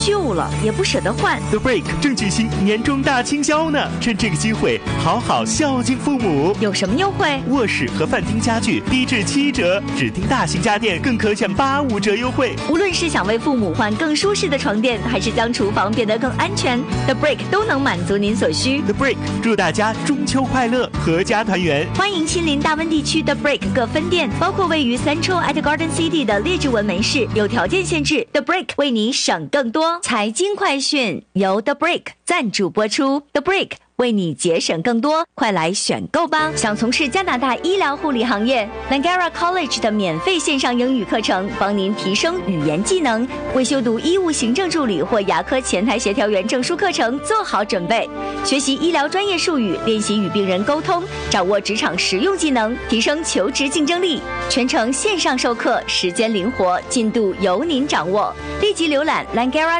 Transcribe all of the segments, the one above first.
旧了也不舍得换。 The Break 正举行年终大清销呢，趁这个机会好好孝敬父母。 有什么优惠？ 卧室和饭厅家具低至7折，指定大型家电更可享85折优惠。 无论是想为父母换更舒适的床垫，还是将厨房变得更安全， The Break 都能满足您所需。 The Break 祝大家中秋快乐，阖家团圆。 欢迎亲临大温地区 The Break 各分店，包括位于 Central at Garden City 的列治文门市，有条件限制。 The Break 为你省更多。财经快讯由 The Break 赞助播出。 The Break 为你节省更多，快来选购吧！想从事加拿大医疗护理行业 ，Langara College 的免费线上英语课程，帮您提升语言技能。为修读医务行政助理或牙科前台协调员证书课程做好准备。学习医疗专业术语，练习与病人沟通，掌握职场实用技能，提升求职竞争力。全程线上授课，时间灵活，进度由您掌握。立即浏览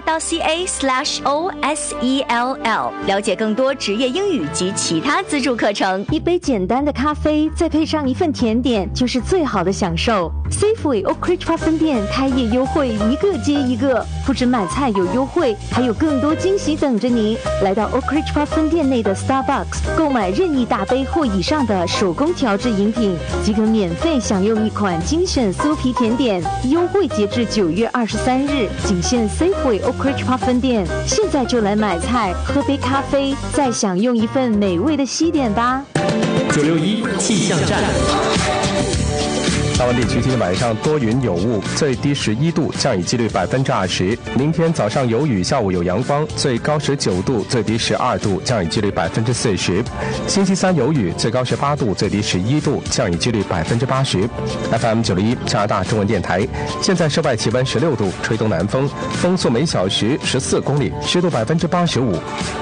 langara.ca/OSELL， 了解更多职业英语及其他资助课程。 一杯简单的咖啡，再配上一份甜点，就是最好的享受。Safeway Oak Ridge Park 分店开业优惠一个接一个，不止买菜有优惠，还有更多惊喜等着你。来到 Oak Ridge Park 分店内的 Starbucks， 购买任意大杯或以上的手工调制饮品，即可免费享用一款精选酥皮甜点。优惠截至9月23日，仅限 Safeway Oak Ridge Park 分店。现在就来买菜，喝杯咖啡，再享用一份美味的西点吧。 961气象站。 大温地区今天晚上多云有雾，最低11度，降雨几率20%。明天早上有雨，下午有阳光，最高19度，最低12度，降雨几率40%。星期三有雨，最高18度，最低11度，降雨几率80%。FM 961加拿大中文电台。现在室外气温16度，吹东南风，风速每小时14公里，湿度85%。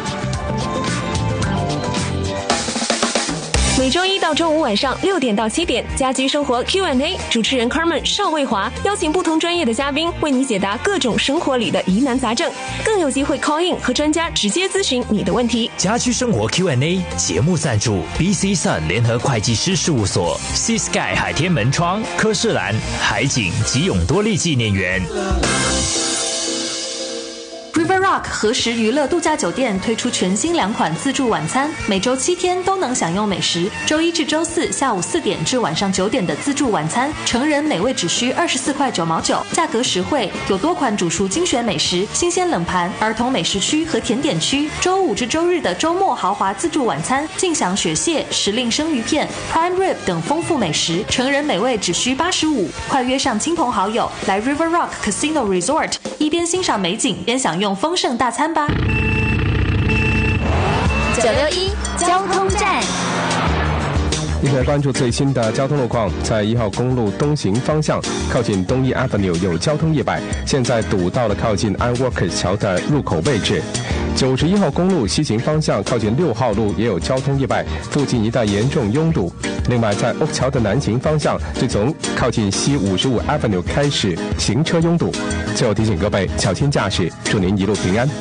每周一到周五晚上6点到7点，家居生活 Q&A， 主持人 Carmen 邵卫华邀请不同专业的嘉宾为你解答各种生活里的疑难杂症，更有机会 call in 和专家直接咨询你的问题。 家居生活 Q&A 节目赞助 BC Sun 联合会计师事务所、Sea Sky 海天门窗、科士兰、海景及永多利纪念园。 River Rock 何时娱乐度假酒店推出全新2款自助晚餐，每周7天都能享用美食。周一至周四下午4点至晚上9点的自助晚餐，成人每位只需24块9毛9，价格实惠，有多款主厨精选美食、新鲜冷盘、儿童美食区和甜点区。周五至周日的周末豪华自助晚餐，尽享雪蟹、时令生鱼片、Prime Rib 等丰富美食，成人每位只需85。快约上亲朋好友来 River Rock Casino Resort， 一边欣赏美景，边享用丰盛大餐吧。 961交通站。 一起来关注最新的交通路况。在1号公路东行方向，靠近东一 Avenue 有交通意外，现在堵到了靠近 Ironworkers 桥的入口位置。91号公路西行方向，靠近6号路也有交通意外，附近一带严重拥堵。另外，在欧桥的南行方向，是从靠近西55 Avenue 开始行车拥堵。最后提醒各位小心驾驶，祝您一路平安。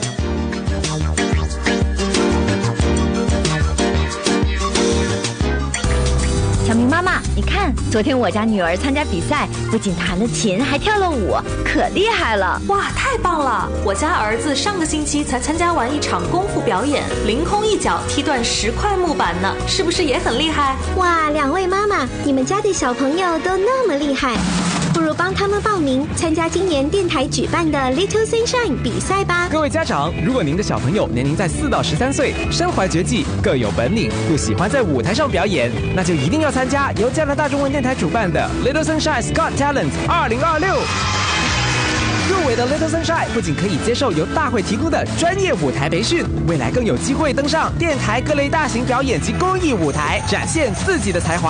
小明妈妈，你看，昨天我家女儿参加比赛，不仅弹了琴，还跳了舞，可厉害了！ 哇，太棒了！我家儿子上个星期才参加完一场功夫表演，凌空一脚踢断10块木板呢，是不是也很厉害？ 哇，两位妈妈，你们家的小朋友都那么厉害，不如帮他们报名参加今年电台举办的 Little Sunshine 比赛吧。 各位家长，如果您的小朋友年龄在4到13岁，身怀绝技，各有本领，又喜欢在舞台上表演，那就一定要参加由加拿大中文电台主办的 Little Sunshine Got Talent 2026。入围的 Little Sunshine 不仅可以接受由大会提供的专业舞台培训，未来更有机会登上电台各类大型表演及公益舞台，展现自己的才华。